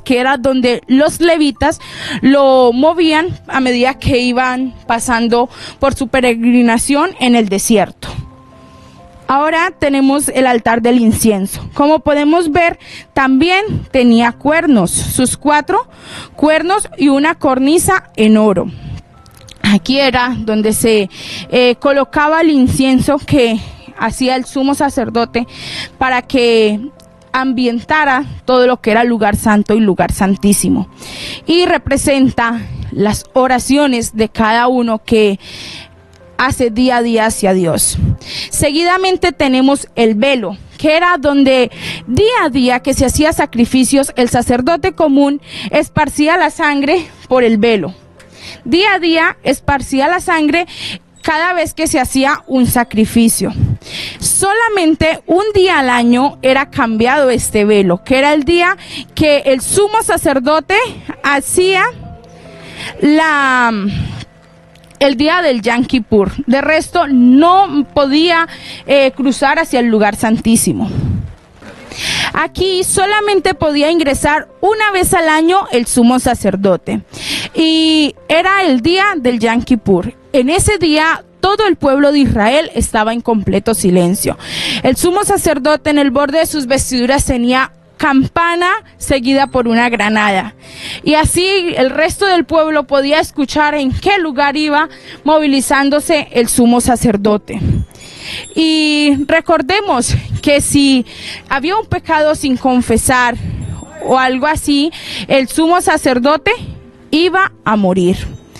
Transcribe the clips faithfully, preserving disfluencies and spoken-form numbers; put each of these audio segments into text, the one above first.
que era donde los levitas lo movían a medida que iban pasando por su peregrinación en el desierto. Ahora tenemos el altar del incienso. Como podemos ver, también tenía cuernos, sus cuatro cuernos y una cornisa en oro. Aquí era donde se eh, colocaba el incienso que hacía el sumo sacerdote para que ambientara todo lo que era lugar santo y lugar santísimo. Y representa las oraciones de cada uno que hace día a día hacia Dios. Seguidamente tenemos el velo, que era donde día a día que se hacía sacrificios, el sacerdote común esparcía la sangre por el velo. Día a día esparcía la sangre cada vez que se hacía un sacrificio. Solamente un día al año era cambiado este velo, que era el día que el sumo sacerdote hacía la... el día del Yom Kippur. De resto no podía eh, cruzar hacia el lugar santísimo. Aquí solamente podía ingresar una vez al año el sumo sacerdote y era el día del Yom Kippur. En ese día todo el pueblo de Israel estaba en completo silencio. El sumo sacerdote en el borde de sus vestiduras tenía campana seguida por una granada, y así el resto del pueblo podía escuchar en qué lugar iba movilizándose el sumo sacerdote. Y recordemos que si había un pecado sin confesar o algo así, el sumo sacerdote iba a morir.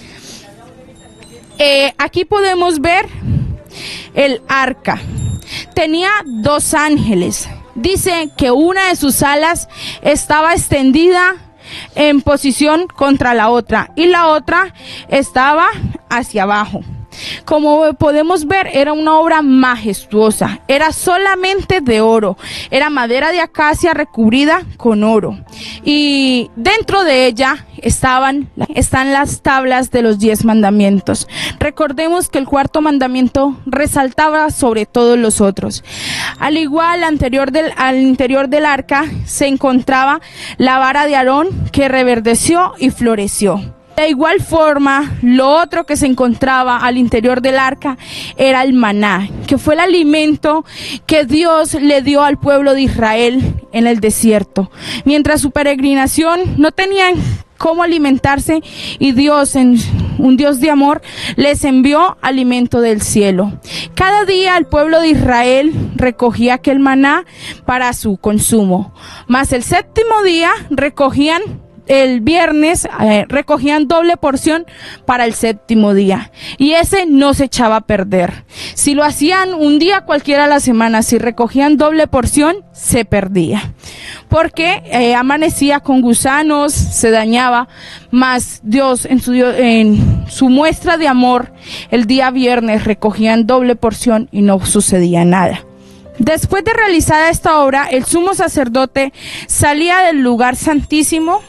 Eh, aquí podemos ver el arca. Tenía dos ángeles. Dice que una de sus alas estaba extendida en posición contra la otra y la otra estaba hacia abajo. Como podemos ver, era una obra majestuosa, era solamente de oro, era madera de acacia recubrida con oro, y dentro de ella estaban están las tablas de los diez mandamientos. Recordemos que el cuarto mandamiento resaltaba sobre todos los otros. Al igual, anterior del, al interior del arca se encontraba la vara de Aarón, que reverdeció y floreció. De igual forma, lo otro que se encontraba al interior del arca era el maná, que fue el alimento que Dios le dio al pueblo de Israel en el desierto. Mientras su peregrinación no tenían cómo alimentarse, y Dios, en un Dios de amor, les envió alimento del cielo. Cada día el pueblo de Israel recogía aquel maná para su consumo, mas el séptimo día recogían el viernes eh, recogían doble porción para el séptimo día, y ese no se echaba a perder. Si lo hacían un día cualquiera a la semana, si recogían doble porción, se perdía, porque eh, amanecía con gusanos, se dañaba. Mas Dios en su, en su muestra de amor, el día viernes recogían doble porción y no sucedía nada. Después de realizada esta obra, el sumo sacerdote salía del lugar santísimo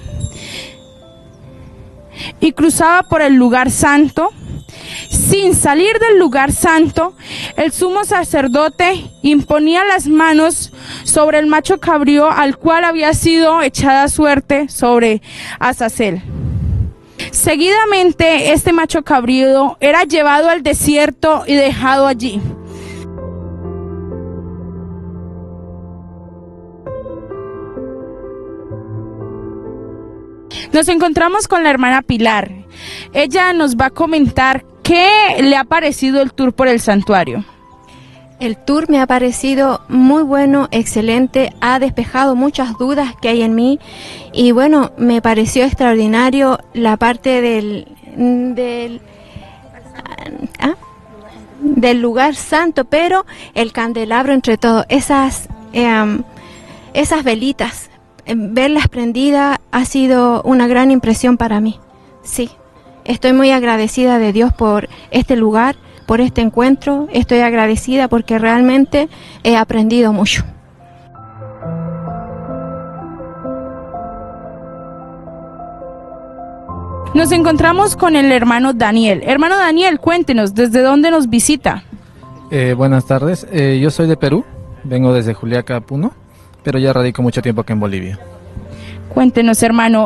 y cruzaba por el lugar santo. Sin salir del lugar santo, el sumo sacerdote imponía las manos sobre el macho cabrío, al cual había sido echada suerte sobre Azazel. Seguidamente, este macho cabrío era llevado al desierto y dejado allí. Nos encontramos con la hermana Pilar. Ella nos va a comentar qué le ha parecido el tour por el santuario. El tour me ha parecido muy bueno, excelente, ha despejado muchas dudas que hay en mí, y bueno, me pareció extraordinario la parte del, del, ah, del lugar santo, pero el candelabro entre todo, esas, eh, esas velitas, verlas prendidas ha sido una gran impresión para mí. Sí, estoy muy agradecida de Dios por este lugar, por este encuentro. Estoy agradecida porque realmente he aprendido mucho. Nos encontramos con el hermano Daniel. Hermano Daniel, cuéntenos, ¿desde dónde nos visita? Eh, buenas tardes, eh, yo soy de Perú, vengo desde Juliaca, Puno, pero ya radico mucho tiempo aquí en Bolivia. Cuéntenos, hermano.